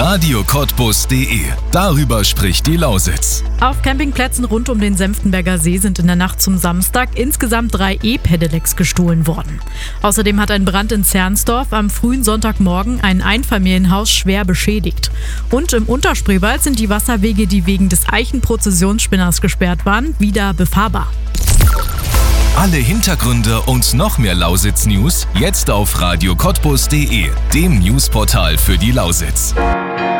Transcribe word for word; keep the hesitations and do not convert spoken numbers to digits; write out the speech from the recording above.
radio cottbus punkt de. Darüber spricht die Lausitz. Auf Campingplätzen rund um den Senftenberger See sind in der Nacht zum Samstag insgesamt drei E-Pedelecs gestohlen worden. Außerdem hat ein Brand in Zernsdorf am frühen Sonntagmorgen ein Einfamilienhaus schwer beschädigt. Und im Unterspreewald sind die Wasserwege, die wegen des Eichenprozessionsspinners gesperrt waren, wieder befahrbar. Alle Hintergründe und noch mehr Lausitz-News jetzt auf radio cottbus punkt de, dem Newsportal für die Lausitz.